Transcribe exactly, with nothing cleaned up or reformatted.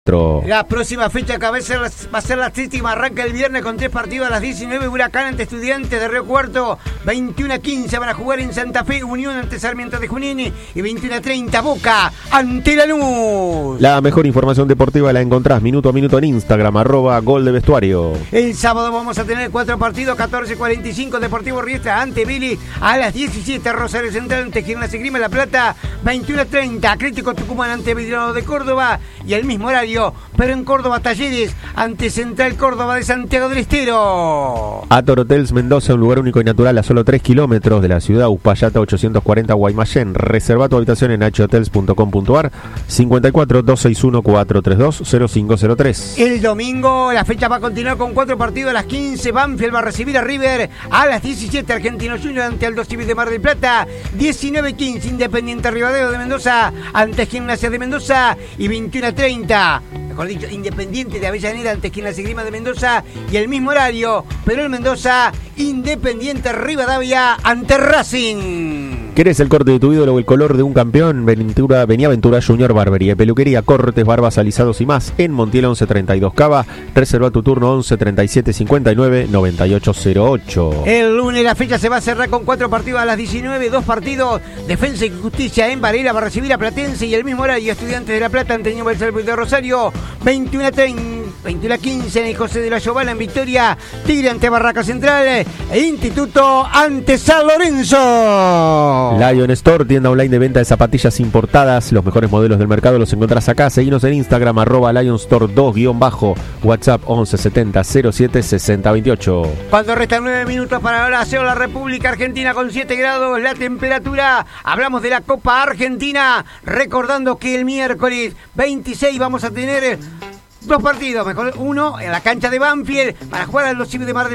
La próxima fecha que va a ser, va a ser la séptima, arranca el viernes con tres partidos a las diecinueve, Huracán ante Estudiantes de Río Cuarto, veintiuno a quince van a jugar en Santa Fe, Unión ante Sarmiento de Junín y veintiuno a treinta Boca ante Lanús. La mejor información deportiva la encontrás minuto a minuto en Instagram, arroba Gol de Vestuario. El sábado vamos a tener cuatro partidos, catorce cuarenta y cinco Deportivo Riestra ante Vélez, a las diecisiete Rosario Central ante Gimnasia Grima La Plata, veintiuno a treinta Atlético Tucumán ante Belgrano de Córdoba y el mismo horario, pero en Córdoba Talleres ante Central Córdoba de Santiago del Estero. Ator Hotels Mendoza, un lugar único y natural a solo tres kilómetros de la ciudad, Uspallata ochocientos cuarenta Guaymallén. Reserva tu habitación en h hotels punto com punto a r, cincuenta y cuatro, doscientos sesenta y uno, cuatrocientos treinta y dos, cero cinco cero tres. El domingo la fecha va a continuar con cuatro partidos a las quince. Banfield va a recibir a River, a las diecisiete Argentino Junior ante Aldo Civi de Mar del Plata, diecinueve quince Independiente Rivadavia de Mendoza ante Gimnasia de Mendoza y veintiuno a treinta, mejor dicho, Independiente de Avellaneda ante Gimnasia Grima de Mendoza y el mismo horario, pero en Mendoza, Independiente Rivadavia ante Racing. ¿Querés el corte de tu ídolo o el color de un campeón? Ventura, Beniaventura Junior Barbería, peluquería, cortes, barbas, alisados y más en Montiel once treinta y dos Cava. Reserva tu turno once treinta y siete cincuenta y nueve noventa y ocho cero ocho. El lunes la fecha se va a cerrar con cuatro partidos a las diecinueve, dos partidos. Defensa y Justicia en Varela va a recibir a Platense y el mismo horario, Estudiantes de La Plata ante Ñubel de Rosario, veintiuno a treinta, veintiuno a quince en el José de la Giovanna en Victoria, Tigre ante Barraca Central e Instituto ante San Lorenzo. Lion Store, tienda online de venta de zapatillas importadas. Los mejores modelos del mercado los encontrás acá. Seguinos en Instagram, arroba Lion Store dos guión bajo, WhatsApp once setenta cero siete sesenta veintiocho. Cuando restan nueve minutos para la hora, la República Argentina con siete grados la temperatura. Hablamos de la Copa Argentina, recordando que el miércoles veintiséis vamos a tener dos partidos, mejor uno en la cancha de Banfield para jugar a los Civi de Mar del